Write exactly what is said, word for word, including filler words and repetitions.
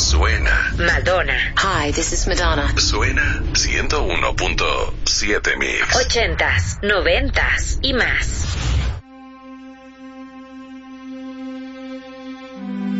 Suena. Madonna. Hi, this is Madonna. Suena ciento uno punto siete Mix. Ochentas, noventas y más.